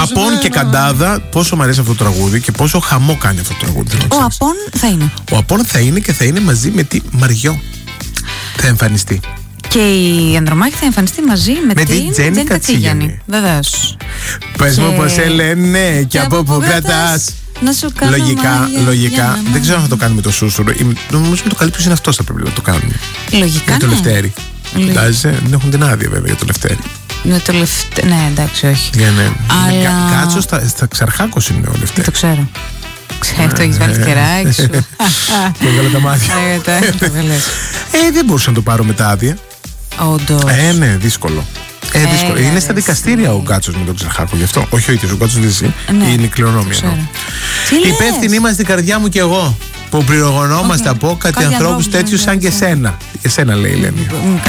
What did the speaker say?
Απόν και Καντάδα, πόσο μου αρέσει αυτό το τραγούδι και πόσο χαμό κάνει αυτό το τραγούδι. Ο Απόν θα είναι. Ο Απόν θα είναι και θα είναι μαζί με τη Μαριό. Θα εμφανιστεί. Και η Ανδρομάχη θα εμφανιστεί μαζί με την Τζέννη Κατσίγιαννη. Βεβαίως. Πες μου πως σε λένε και από πού κρατάς. Να σου κάνω Λογικά. Δεν ξέρω αν θα το κάνουμε το σούσουρο. Νομίζω ότι το καλύτερο είναι αυτό θα πρέπει να το κάνουμε. Λογικά. Για το Λευτέρι. Δεν έχουν την άδεια βέβαια για το Λευτέρι. Ναι, εντάξει, όχι. Ναι. Κάτσο στα Ξαρχάκος είναι ο Λευτέρι. Δεν το ξέρω. Το έχεις βάλει το κεράκι σου. Και έβγαλε τα μάτια. Δεν μπορούσα να το πάρω με τα άδεια. Όντως. Ναι, δύσκολο. Είναι στα δικαστήρια ο Γκάτσος με τον Ξαρχάκο, γι' αυτό. Όχι ο ίδιος, ο Γκάτσος δεν είναι η κληρονόμια. Υπεύθυνοι είμαστε στην καρδιά μου και εγώ που πληρογωνόμαστε από κάτι ανθρώπους τέτοιους σαν και εσένα. Εσένα λέει η Ελένη.